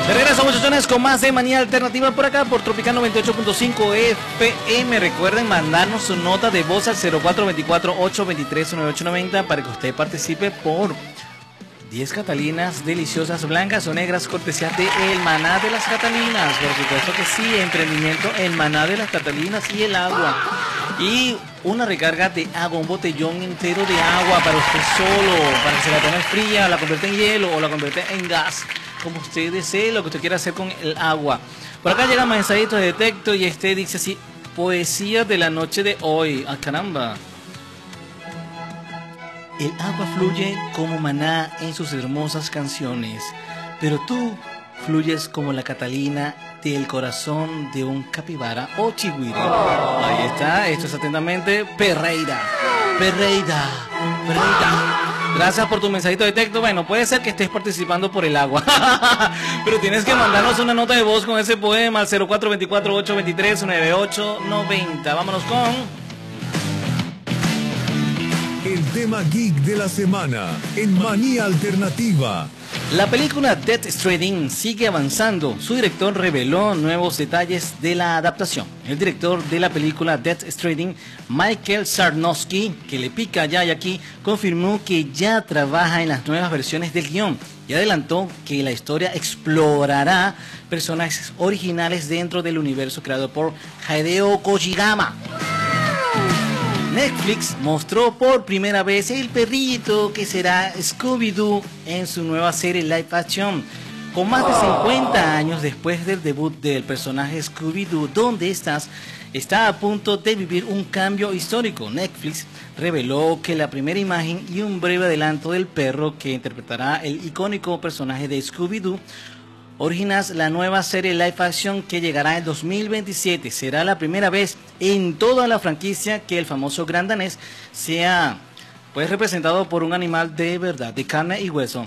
De regreso, muchachones, con más de Manía Alternativa por acá, por Tropical 98.5 FM. Recuerden mandarnos su nota de voz al 0424-823-9890 para que usted participe por 10 Catalinas deliciosas, blancas o negras, cortesía de El Maná de las Catalinas. Por supuesto que sí, emprendimiento El Maná de las Catalinas y el agua. Y una recarga de agua, un botellón entero de agua para usted solo, para que se la tome fría, la convierta en hielo o la convierta en gas, como usted desee, lo que usted quiera hacer con el agua. Por acá llegan mensajitos de texto y este dice así: poesía de la noche de hoy. ¡Ah, caramba! El agua fluye como maná en sus hermosas canciones, pero tú fluyes como la Catalina del corazón de un capibara o chigüire. Ahí está, esto es atentamente Perreira. Perreira, Perreira. Gracias por tu mensajito de texto. Bueno, puede ser que estés participando por el agua, pero tienes que mandarnos una nota de voz con ese poema al 0424-823-9890. Vámonos con el tema geek de la semana en Manía Alternativa. La película Death Stranding sigue avanzando. Su director reveló nuevos detalles de la adaptación. El director de la película Death Stranding, Michael Sarnowski, que le pica allá y aquí, confirmó que ya trabaja en las nuevas versiones del guión y adelantó que la historia explorará personajes originales dentro del universo creado por Hideo Kojima. Netflix mostró por primera vez el perrito que será Scooby-Doo en su nueva serie live action. Con más de 50 años después del debut del personaje Scooby-Doo, ¿dónde estás?, está a punto de vivir un cambio histórico. Netflix reveló que la primera imagen y un breve adelanto del perro que interpretará el icónico personaje de Scooby-Doo Originals, la nueva serie live action que llegará en 2027. Será la primera vez en toda la franquicia que el famoso gran danés sea pues representado por un animal de verdad, de carne y hueso.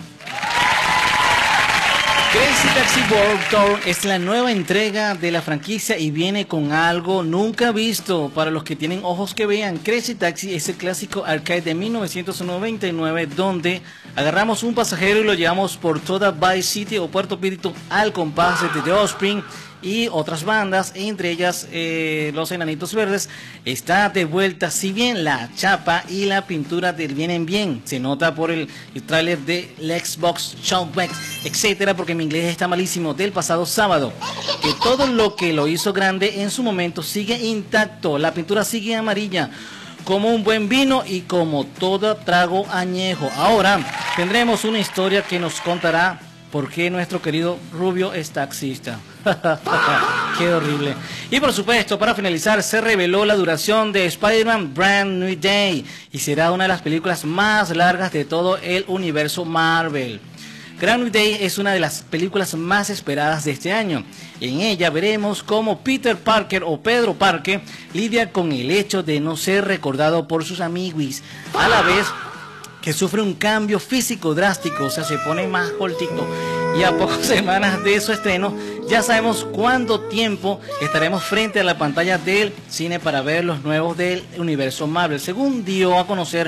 Crazy Taxi World Tour es la nueva entrega de la franquicia y viene con algo nunca visto. Para los que tienen ojos que vean, Crazy Taxi es el clásico arcade de 1999 donde agarramos un pasajero y lo llevamos por toda Vice City o Puerto Píritu al compás de The Offspring y otras bandas, entre ellas Los Enanitos Verdes. Está de vuelta, si bien la chapa y la pintura vienen bien, se nota por el tráiler de la Xbox Showcase, etcétera, porque mi inglés está malísimo, del pasado sábado, que todo lo que lo hizo grande en su momento sigue intacto, la pintura sigue amarilla, como un buen vino y como todo trago añejo. Ahora tendremos una historia que nos contará por qué nuestro querido Rubio es taxista. Qué horrible. Y por supuesto, para finalizar, se reveló la duración de Spider-Man Brand New Day y será una de las películas más largas de todo el universo Marvel. Brand New Day es una de las películas más esperadas de este año. En ella veremos cómo Peter Parker o Pedro Parker lidia con el hecho de no ser recordado por sus amiguis, a la vez que sufre un cambio físico drástico, o sea, se pone más cortito. Y a pocas semanas de su estreno, ya sabemos cuánto tiempo estaremos frente a la pantalla del cine para ver los nuevos del universo Marvel. Según dio a conocer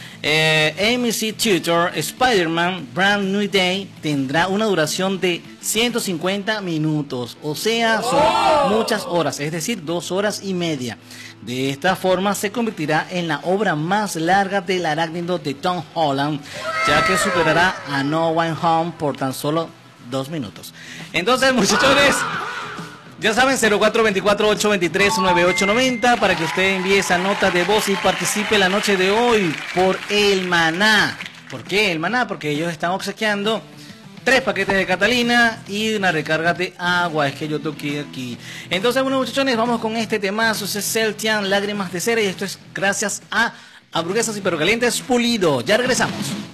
AMC Theater, Spider-Man Brand New Day tendrá una duración de 150 minutos, o sea, son muchas horas, es decir, 2 horas y media. De esta forma se convertirá en la obra más larga del arácnido de Tom Holland, ya que superará a No Way Home por tan solo 2 minutos. Entonces, muchachones, ya saben, 0424-823-9890 para que usted envíe esa nota de voz y participe la noche de hoy por el Maná. ¿Por qué el Maná? Porque ellos están obsequiando 3 paquetes de Catalina y una recarga de agua. Es que yo toqué aquí. Entonces, bueno, muchachones, vamos con este temazo. Es Celtian, Lágrimas de Cera, y esto es gracias a Hamburguesas y Perro Calientes Pulido. Ya regresamos.